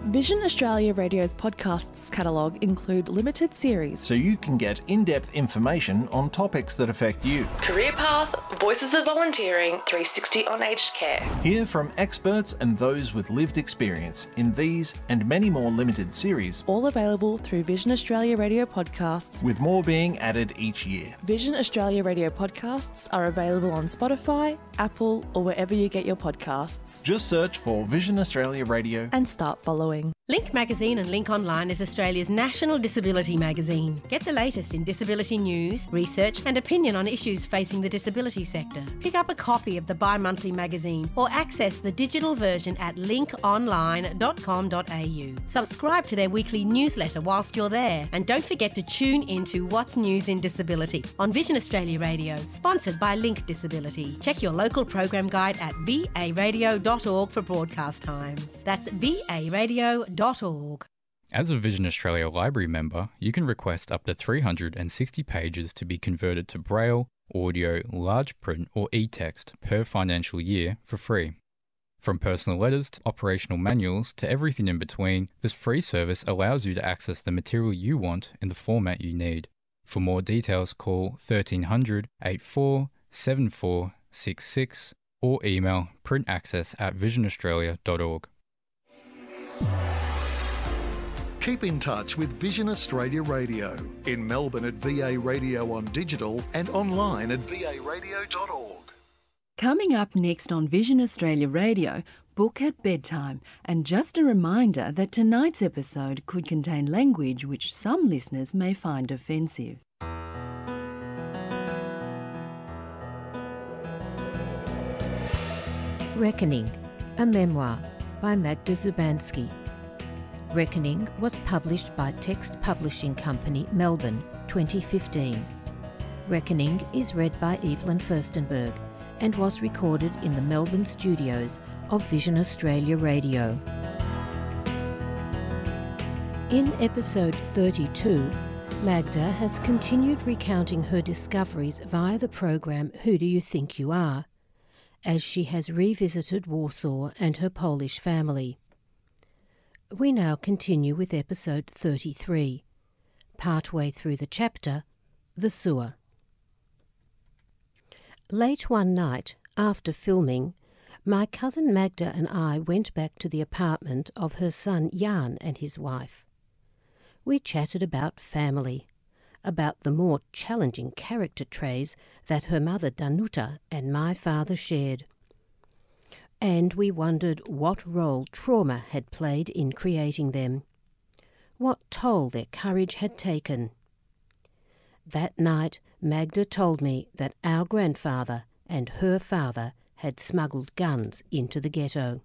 Vision Australia Radio's podcasts catalogue include limited series, so you can get in-depth information on topics that affect you. Career Path, Voices of Volunteering, 360 on Aged Care. Hear from experts and those with lived experience in these and many more limited series. All available through Vision Australia Radio podcasts, with more being added each year. Vision Australia Radio podcasts are available on Spotify, Apple, or wherever you get your podcasts. Just search for Vision Australia Radio and start following. Link Magazine and Link Online is Australia's national disability magazine. Get the latest in disability news, research and opinion on issues facing the disability sector. Pick up a copy of the bi-monthly magazine or access the digital version at linkonline.com.au. Subscribe to their weekly newsletter whilst you're there, and don't forget to tune into What's News in Disability on Vision Australia Radio, sponsored by Link Disability. Check your local program guide at varadio.org for broadcast times. That's varadio.org. As a Vision Australia Library member, you can request up to 360 pages to be converted to Braille, audio, large print or e-text per financial year for free. From personal letters to operational manuals to everything in between, this free service allows you to access the material you want in the format you need. For more details, call 1300 84 7466 or email printaccess@visionaustralia.org. Keep in touch with Vision Australia Radio. In Melbourne at VA Radio on digital and online at varadio.org. Coming up next on Vision Australia Radio, Book at Bedtime. And just a reminder that tonight's episode could contain language which some listeners may find offensive. Reckoning, a memoir by Magda Zubanski. Reckoning was published by Text Publishing Company, Melbourne, 2015. Reckoning is read by Evelyn Furstenberg and was recorded in the Melbourne studios of Vision Australia Radio. In episode 32, Magda has continued recounting her discoveries via the program Who Do You Think You Are?, as she has revisited Warsaw and her Polish family. We now continue with episode 33, partway through the chapter, The Sewer. Late one night, after filming, my cousin Magda and I went back to the apartment of her son Jan and his wife. We chatted about family, about the more challenging character traits that her mother Danuta and my father shared. And we wondered what role trauma had played in creating them, what toll their courage had taken. That night, Magda told me that our grandfather and her father had smuggled guns into the ghetto.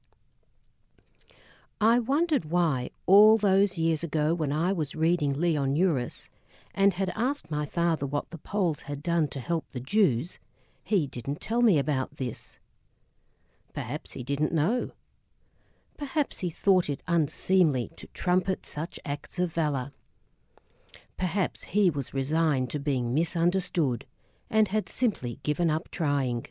I wondered why, all those years ago when I was reading Leon Uris and had asked my father what the Poles had done to help the Jews, he didn't tell me about this. Perhaps he didn't know. Perhaps he thought it unseemly to trumpet such acts of valour. Perhaps he was resigned to being misunderstood and had simply given up trying.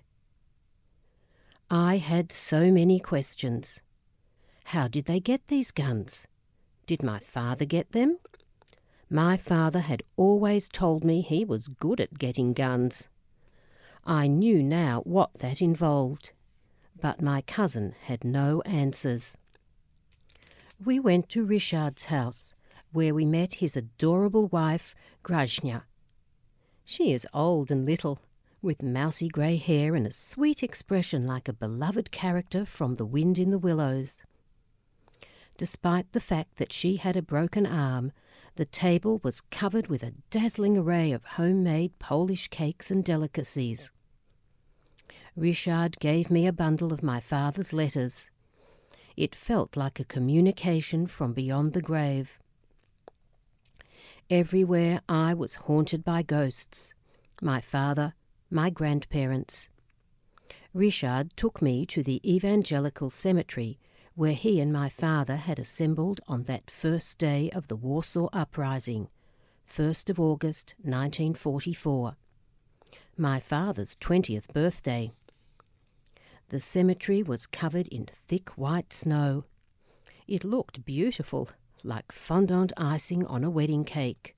I had so many questions. How did they get these guns? Did my father get them? My father had always told me he was good at getting guns. I knew now what that involved. But my cousin had no answers. We went to Richard's house, where we met his adorable wife, Grajna. She is old and little, with mousy grey hair and a sweet expression like a beloved character from The Wind in the Willows. Despite the fact that she had a broken arm, the table was covered with a dazzling array of homemade Polish cakes and delicacies. Richard gave me a bundle of my father's letters. It felt like a communication from beyond the grave. Everywhere I was haunted by ghosts, my father, my grandparents. Richard took me to the evangelical cemetery where he and my father had assembled on that first day of the Warsaw Uprising, 1st of August 1944, my father's 20th birthday. The cemetery was covered in thick white snow. It looked beautiful, like fondant icing on a wedding cake.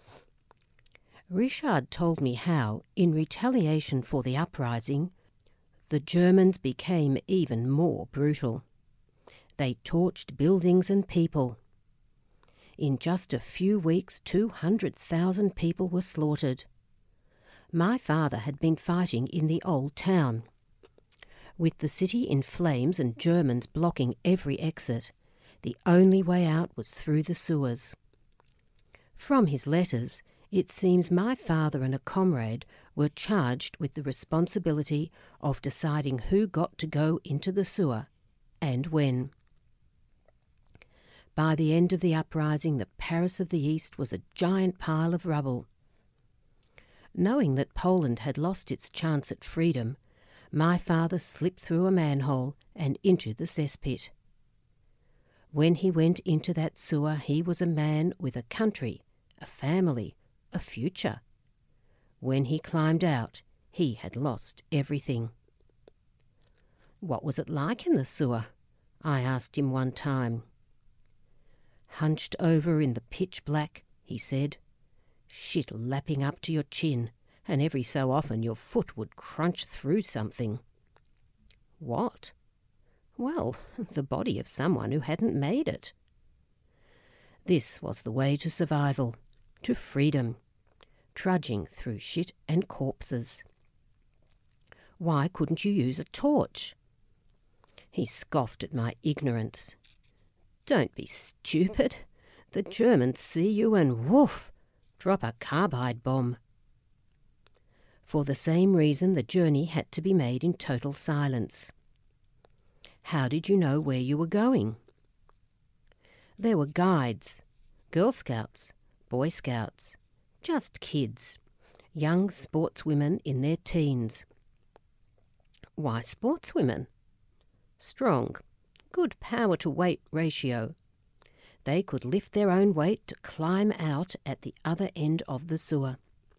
Richard told me how, in retaliation for the uprising, the Germans became even more brutal. They torched buildings and people. In just a few weeks, 200,000 people were slaughtered. My father had been fighting in the old town. With the city in flames and Germans blocking every exit, the only way out was through the sewers. From his letters, it seems my father and a comrade were charged with the responsibility of deciding who got to go into the sewer and when. By the end of the uprising, the Paris of the East was a giant pile of rubble. Knowing that Poland had lost its chance at freedom, my father slipped through a manhole and into the cesspit. When he went into that sewer, he was a man with a country, a family, a future. When he climbed out, he had lost everything. "What was it like in the sewer?" I asked him one time. "Hunched over in the pitch black," he said. "Shit lapping up to your chin, and every so often your foot would crunch through something." "What?" "Well, the body of someone who hadn't made it." This was the way to survival, to freedom, trudging through shit and corpses. "Why couldn't you use a torch?" He scoffed at my ignorance. "Don't be stupid. The Germans see you and woof, drop a carbide bomb." For the same reason, the journey had to be made in total silence. "How did you know where you were going?" There were guides, Girl Scouts, Boy Scouts, just kids, young sportswomen in their teens. "Why sportswomen?" "Strong, good power-to-weight ratio. They could lift their own weight to climb out at the other end of the sewer."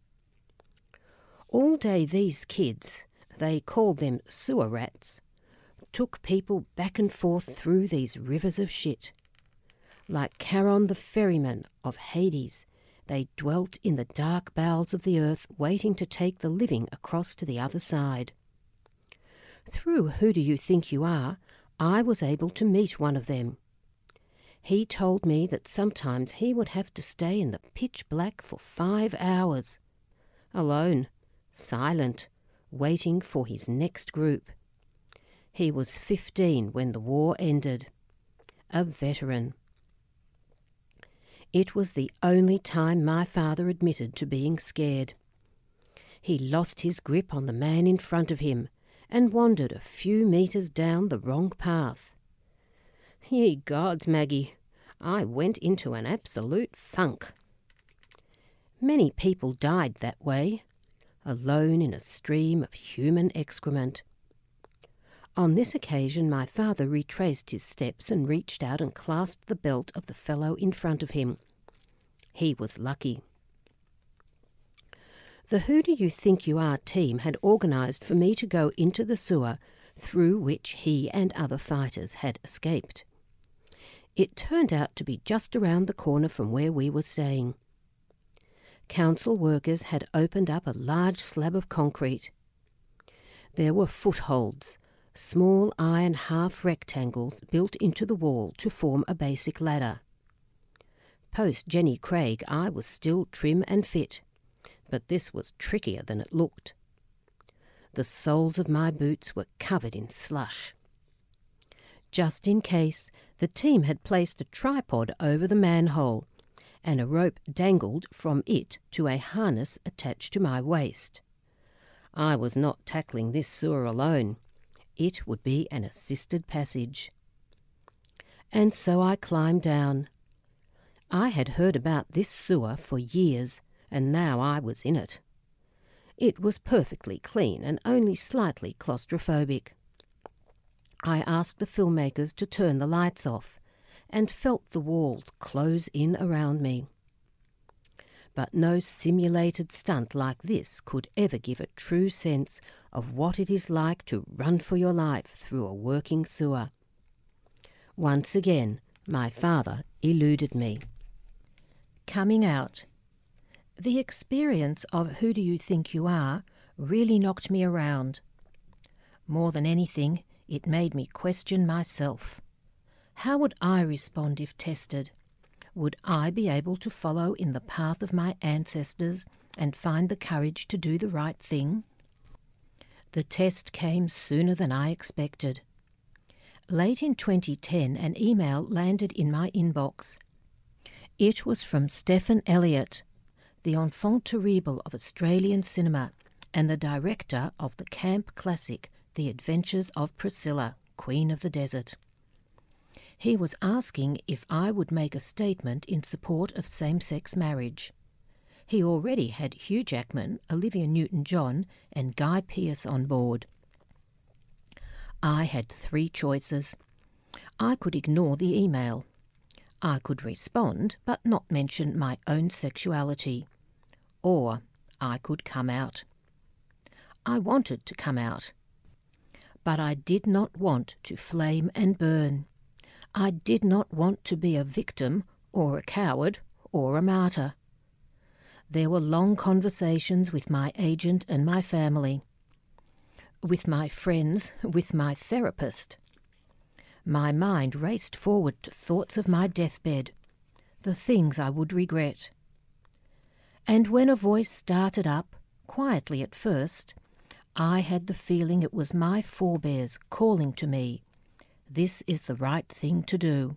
All day these kids, they called them sewer rats, took people back and forth through these rivers of shit. Like Charon the ferryman of Hades, they dwelt in the dark bowels of the earth, waiting to take the living across to the other side. Through Who Do You Think You Are, I was able to meet one of them. He told me that sometimes he would have to stay in the pitch black for 5 hours, alone, silent, waiting for his next group. He was 15 when the war ended, a veteran. It was the only time my father admitted to being scared. He lost his grip on the man in front of him and wandered a few metres down the wrong path. Ye gods, Maggie, I went into an absolute funk. Many people died that way, alone in a stream of human excrement. On this occasion my father retraced his steps and reached out and clasped the belt of the fellow in front of him. He was lucky. The Who Do You Think You Are team had organised for me to go into the sewer through which he and other fighters had escaped. It turned out to be just around the corner from where we were staying. Council workers had opened up a large slab of concrete. There were footholds, small iron half-rectangles built into the wall to form a basic ladder. Post Jenny Craig, I was still trim and fit, but this was trickier than it looked. The soles of my boots were covered in slush. Just in case, the team had placed a tripod over the manhole, and a rope dangled from it to a harness attached to my waist. I was not tackling this sewer alone. It would be an assisted passage. And so I climbed down. I had heard about this sewer for years, and now I was in it. It was perfectly clean and only slightly claustrophobic. I asked the filmmakers to turn the lights off and felt the walls close in around me. But no simulated stunt like this could ever give a true sense of what it is like to run for your life through a working sewer. Once again, My father eluded me. Coming out. The experience of who do you think you are really knocked me around. More than anything, it made me question myself. How would I respond if tested? Would I be able to follow in the path of my ancestors and find the courage to do the right thing? The test came sooner than I expected. Late in 2010, an email landed in my inbox. It was from Stephen Elliott, the enfant terrible of Australian cinema and the director of the camp classic The Adventures of Priscilla, Queen of the Desert. He was asking if I would make a statement in support of same-sex marriage. He already had Hugh Jackman, Olivia Newton-John and Guy Pearce on board. I had 3 choices. I could ignore the email. I could respond but not mention my own sexuality. Or I could come out. I wanted to come out. But I did not want to flame and burn. I did not want to be a victim or a coward or a martyr. There were long conversations with my agent and my family, with my friends, with my therapist. My mind raced forward to thoughts of my deathbed, the things I would regret. And when a voice started up, quietly at first, I had the feeling it was my forebears calling to me, "This is the right thing to do."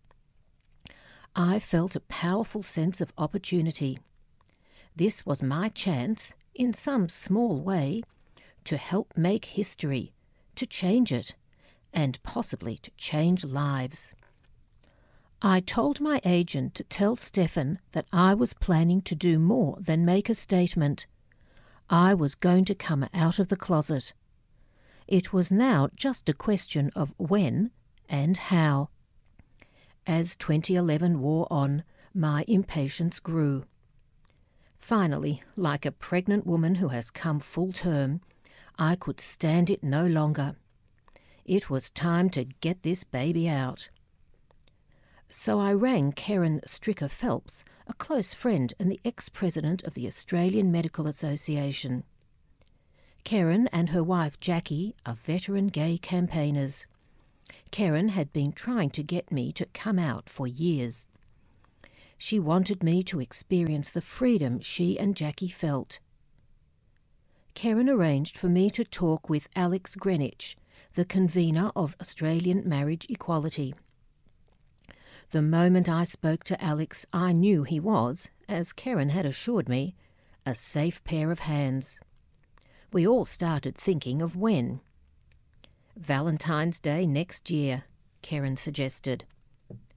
I felt a powerful sense of opportunity. This was my chance, in some small way, to help make history, to change it, and possibly to change lives. I told my agent to tell Stephen that I was planning to do more than make a statement. I was going to come out of the closet. It was now just a question of when and how. As 2011 wore on, my impatience grew. Finally, like a pregnant woman who has come full term, I could stand it no longer. It was time to get this baby out. So I rang Karen Stricker Phelps, a close friend and the ex-president of the Australian Medical Association. Karen and her wife Jackie are veteran gay campaigners. Karen had been trying to get me to come out for years. She wanted me to experience the freedom she and Jackie felt. Karen arranged for me to talk with Alex Greenwich, the convener of Australian Marriage Equality. The moment I spoke to Alex, I knew he was, as Karen had assured me, a safe pair of hands. We all started thinking of when. Valentine's Day next year, Karen suggested.